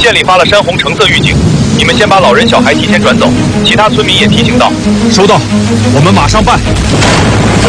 县里发了山洪橙色预警，你们先把老人小孩提前转走，其他村民也提醒到。 收到，我们马上办。